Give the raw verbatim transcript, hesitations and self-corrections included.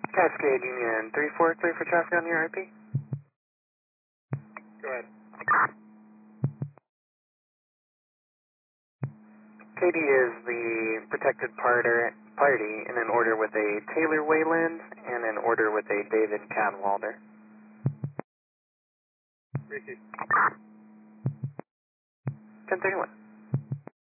Cascade Union three four, clear for traffic on your I P. Go ahead. K D is the protected parter, party in an order with a Taylor Wayland and an order with a David Cadwalder. Receive. ten thirty-one.